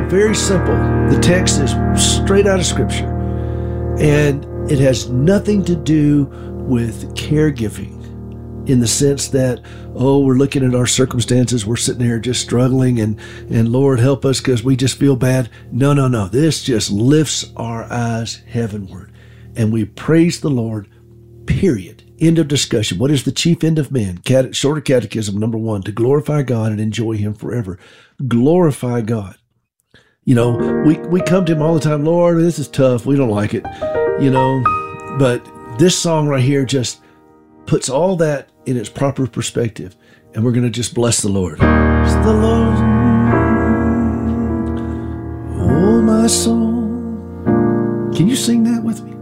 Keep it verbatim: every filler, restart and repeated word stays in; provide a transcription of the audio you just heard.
very simple. The text is straight out of Scripture. And it has nothing to do with caregiving in the sense that, oh, we're looking at our circumstances, we're sitting here just struggling, and, and Lord, help us because we just feel bad. No, no, no. This just lifts our eyes heavenward. And we praise the Lord, period. End of discussion. What is the chief end of man? Cate- Shorter Catechism, number one, to glorify God and enjoy Him forever. Glorify God. You know, we, we come to Him all the time, Lord, this is tough. We don't like it, you know. But this song right here just puts all that in its proper perspective. And we're going to just bless the Lord. Bless the Lord, oh my soul. Can you sing that with me?